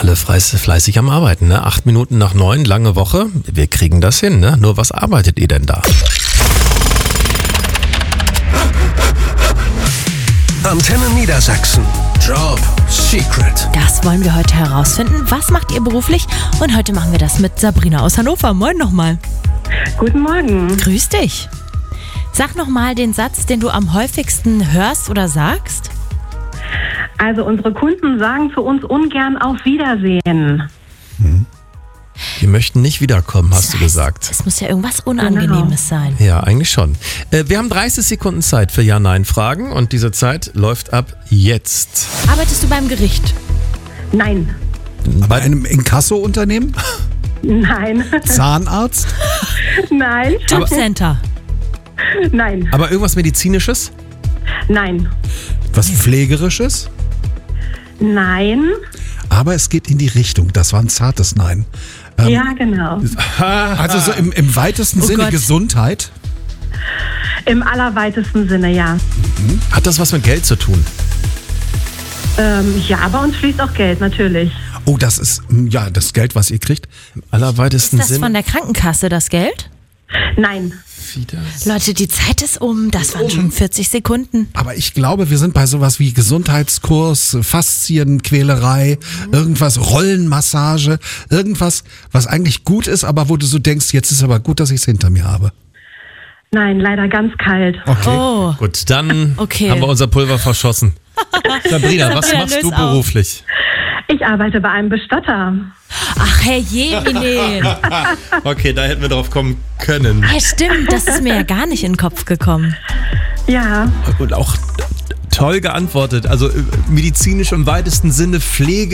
alle fleißig am Arbeiten, ne? 8 Minuten nach 9, lange Woche. Wir kriegen das hin, ne? Nur was arbeitet ihr denn da? Antenne Niedersachsen. Job Secret. Das wollen wir heute herausfinden. Was macht ihr beruflich? Und heute machen wir das mit Sabrina aus Hannover. Moin nochmal. Guten Morgen. Grüß dich. Sag nochmal den Satz, den du am häufigsten hörst oder sagst. Also unsere Kunden sagen zu uns ungern auf Wiedersehen. Die möchten nicht wiederkommen, hast du gesagt. Es muss ja irgendwas Unangenehmes sein. Ja, eigentlich schon. Wir haben 30 Sekunden Zeit für Ja-Nein-Fragen und diese Zeit läuft ab jetzt. Arbeitest du beim Gericht? Nein. Bei einem Inkasso-Unternehmen? Nein. Zahnarzt? Nein. Jobcenter? Nein. Aber irgendwas Medizinisches? Nein. Was Pflegerisches? Nein. Aber es geht in die Richtung. Das war ein zartes Nein. Ja, genau. Also so im weitesten Sinne Gott. Gesundheit? Im allerweitesten Sinne, ja. Hat das was mit Geld zu tun? Ja, bei uns fließt auch Geld, natürlich. Oh, das ist ja das Geld, was ihr kriegt. Im allerweitesten Ist das Sinne? von der Krankenkasse, das Geld? Nein. Leute, die Zeit ist um. Das waren schon 40 Sekunden. Aber ich glaube, wir sind bei sowas wie Gesundheitskurs, Faszienquälerei, irgendwas, Rollenmassage, irgendwas, was eigentlich gut ist, aber wo du so denkst, jetzt ist aber gut, dass ich es hinter mir habe. Nein, leider ganz kalt. Okay. Oh, Gut, dann Okay. haben wir unser Pulver verschossen. Sabrina, was Sabrina, machst du löse auf. beruflich? Ich arbeite bei einem Bestatter. ach Herr Jemine. Okay, da hätten wir drauf kommen können. Ja, stimmt, das ist mir ja gar nicht in den Kopf gekommen. Ja. Und auch toll geantwortet. Also medizinisch im weitesten Sinne, Pflege.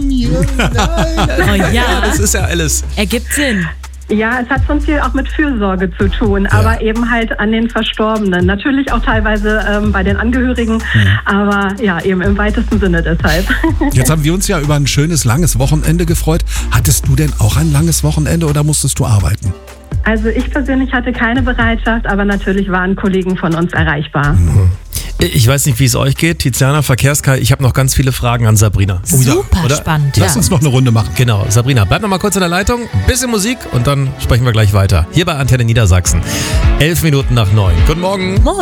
Oh ja, Das ist ja alles. ergibt Sinn. Ja, es hat schon viel auch mit Fürsorge zu tun, aber eben halt an den Verstorbenen. Natürlich auch teilweise bei den Angehörigen, aber ja, eben im weitesten Sinne deshalb. Jetzt haben wir uns ja über ein schönes, langes Wochenende gefreut. Hattest du denn auch ein langes Wochenende oder musstest du arbeiten? Also ich persönlich hatte keine Bereitschaft, aber natürlich waren Kollegen von uns erreichbar. Ich weiß nicht, wie es euch geht. Tiziana, Verkehrskai, ich habe noch ganz viele Fragen an Sabrina. Super oder? spannend. Lass Ja. uns noch eine Runde machen. Genau, Sabrina, bleib noch mal kurz in der Leitung, ein bisschen Musik und dann sprechen wir gleich weiter. Hier bei Antenne Niedersachsen. 11 Minuten nach 9. Guten Morgen. Moin.